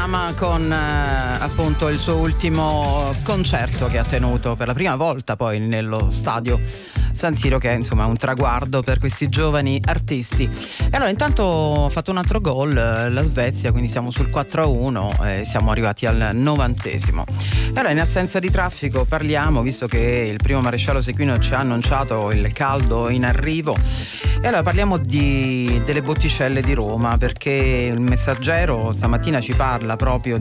chiama con appunto il suo ultimo concerto che ha tenuto per la prima volta poi nello stadio San Siro, che è insomma un traguardo per questi giovani artisti. E allora intanto ho fatto un altro gol la Svezia, quindi siamo sul 4-1 e siamo arrivati al 90°. E allora in assenza di traffico parliamo, visto che il primo maresciallo Sequino ci ha annunciato il caldo in arrivo, e allora parliamo delle botticelle di Roma, perché il Messaggero stamattina ci parla proprio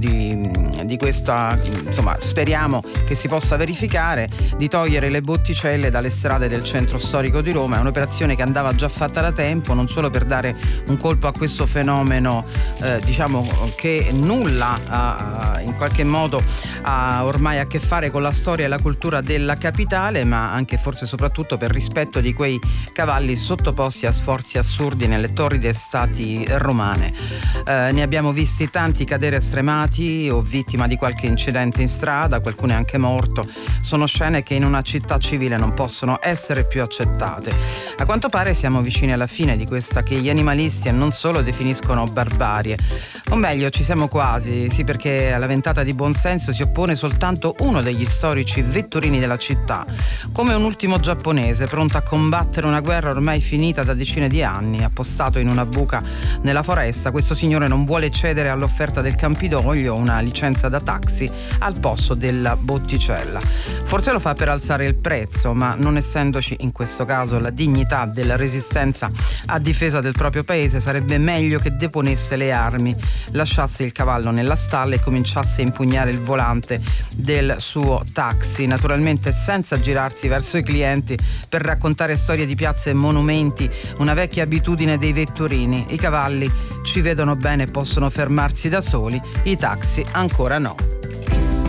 di questa, insomma speriamo che si possa verificare, di togliere le botticelle dalle strade del centro storico di Roma. È un'operazione che andava già fatta da tempo, non solo per dare un colpo a questo fenomeno diciamo che nulla ha in qualche modo ha ormai a che fare con la storia e la cultura della capitale, ma anche forse soprattutto per rispetto di quei cavalli sottoposti a sforzi assurdi nelle torride estati romane. Ne abbiamo visti tanti cadere stremati o vittima di qualche incidente in strada, qualcuno è anche morto. Sono scene che in una città civile non possono essere più accettate. A quanto pare siamo vicini alla fine di questa che gli animalisti e non solo definiscono barbarie. O meglio, ci siamo quasi, sì, perché alla ventata di buonsenso si oppone soltanto uno degli storici vetturini della città, come un ultimo giapponese pronto a combattere una guerra ormai finita da decine di anni. Appostato in una buca nella foresta, questo signore non vuole cedere all'offerta del Campidoglio una licenza da taxi al posto della botticella. Forse lo fa per alzare il prezzo, ma non essendoci in questo caso la dignità della resistenza a difesa del proprio paese, sarebbe meglio che deponesse le armi, lasciasse il cavallo nella stalla e cominciasse a impugnare il volante del suo taxi, naturalmente senza girarsi verso i clienti per raccontare storie di piazze e monumenti, una vecchia abitudine dei vetturini. I cavalli ci vedono bene e possono fermarsi da soli, i taxi ancora no.